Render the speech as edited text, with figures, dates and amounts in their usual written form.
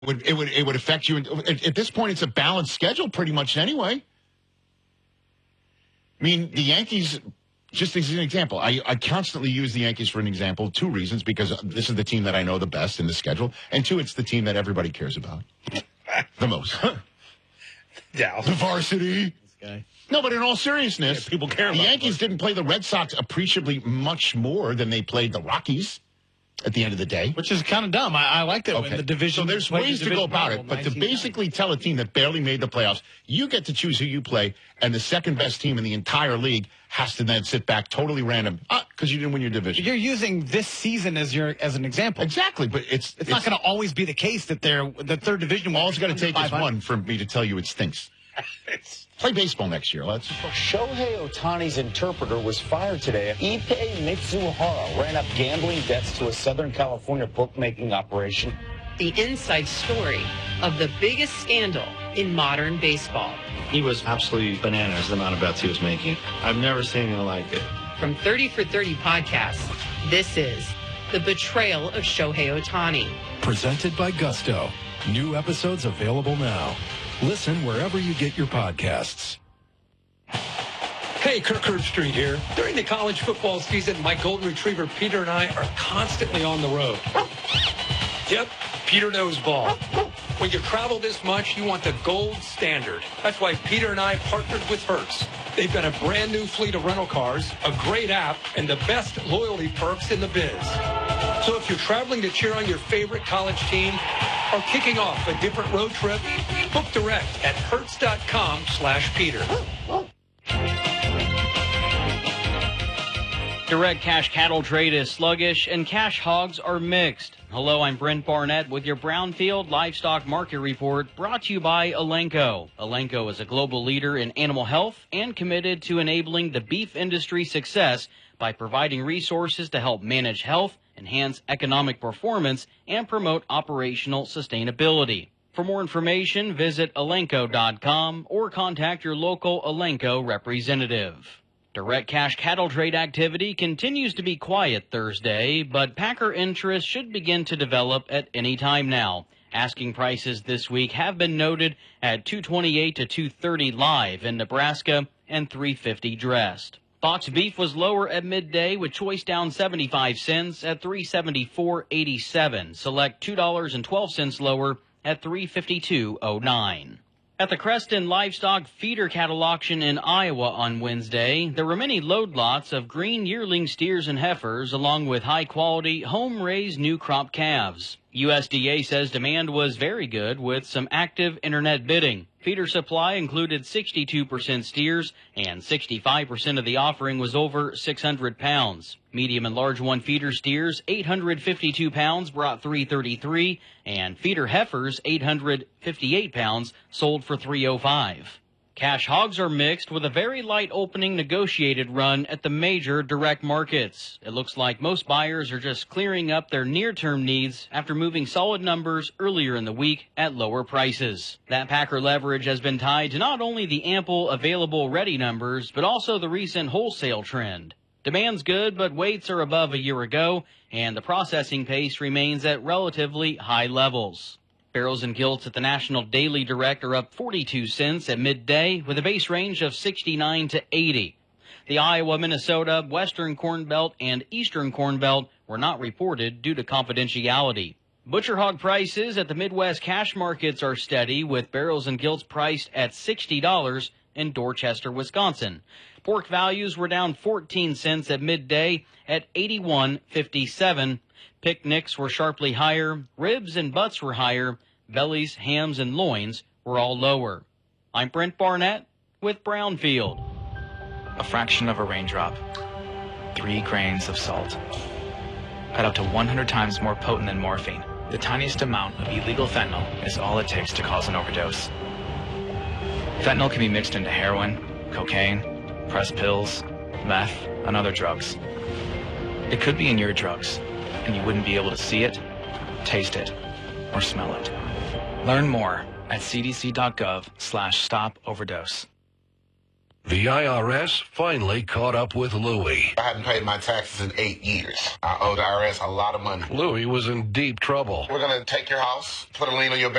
It would affect you. At this point, it's a balanced schedule pretty much anyway. I mean, the Yankees, just as an example, I constantly use the Yankees for an example. 2 reasons, because this is the team that I know the best in the schedule, and 2, it's the team that everybody cares about the most. Yeah. The varsity. This guy. No, but in all seriousness, people care about the Yankees didn't play the Red Sox appreciably much more than they played the Rockies at the end of the day. Which is kind of dumb. I liked it when the division. So there's ways to go about it, but to basically tell a team that barely made the playoffs, you get to choose who you play, and the second best team in the entire league has to then sit back totally random because you didn't win your division. You're using this season as an example. Exactly, but it's not going to always be the case that the third division. All it's going to take is one for me to tell you it stinks. Play baseball next year, let's. Shohei Ohtani's interpreter was fired today. Ippei Mitsuhara ran up gambling debts to a Southern California bookmaking operation. The inside story of the biggest scandal in modern baseball. He was absolutely bananas, the amount of bets he was making. I've never seen anything like it. From 30 for 30 podcasts, this is The Betrayal of Shohei Ohtani. Presented by Gusto. New episodes available now. Listen wherever you get your podcasts. Hey, Kirk Herbstreit here. During the college football season, my golden retriever Peter and I are constantly on the road. Yep, Peter knows ball. When you travel this much, you want the gold standard. That's why Peter and I partnered with Hertz. They've got a brand new fleet of rental cars, a great app, and the best loyalty perks in the biz. So if you're traveling to cheer on your favorite college team or kicking off a different road trip, book direct at hertz.com/Peter. Direct cash cattle trade is sluggish and cash hogs are mixed. Hello, I'm Brent Barnett with your Brownfield Livestock Market Report, brought to you by Elanco. Elanco is a global leader in animal health and committed to enabling the beef industry success by providing resources to help manage health, enhance economic performance, and promote operational sustainability. For more information, visit Elanco.com or contact your local Elanco representative. Direct cash cattle trade activity continues to be quiet Thursday, but packer interest should begin to develop at any time now. Asking prices this week have been noted at $228 to $230 live in Nebraska and $350 dressed. Boxed beef was lower at midday, with choice down 75 cents at $374.87. Select $2.12 lower at $352.09. At the Creston Livestock Feeder Cattle Auction in Iowa on Wednesday, there were many load lots of green yearling steers and heifers, along with high-quality, home-raised new crop calves. USDA says demand was very good, with some active internet bidding. Feeder supply included 62% steers, and 65% of the offering was over 600 pounds. Medium and large one feeder steers, 852 pounds, brought $333, and feeder heifers, 858 pounds, sold for $305. Cash hogs are mixed, with a very light opening negotiated run at the major direct markets. It looks like most buyers are just clearing up their near-term needs after moving solid numbers earlier in the week at lower prices. That packer leverage has been tied to not only the ample available ready numbers, but also the recent wholesale trend. Demand's good, but weights are above a year ago, and the processing pace remains at relatively high levels. Barrels and gilts at the National Daily Direct are up 42 cents at midday, with a base range of 69 to 80. The Iowa, Minnesota, Western Corn Belt, and Eastern Corn Belt were not reported due to confidentiality. Butcher hog prices at the Midwest cash markets are steady, with barrels and gilts priced at $60 in Dorchester, Wisconsin. Pork values were down 14 cents at midday at $81.57. Picnics were sharply higher, ribs and butts were higher, bellies, hams, and loins were all lower. I'm Brent Barnett with Brownfield. A fraction of a raindrop, 3 grains of salt, cut up to 100 times more potent than morphine. The tiniest amount of illegal fentanyl is all it takes to cause an overdose. Fentanyl can be mixed into heroin, cocaine, pressed pills, meth, and other drugs. It could be in your drugs, and you wouldn't be able to see it, taste it, or smell it. Learn more at cdc.gov/stop overdose. The IRS finally caught up with Louie. I hadn't paid my taxes in 8 years. I owe the IRS a lot of money. Louie was in deep trouble. We're going to take your house, put a lien on your bank.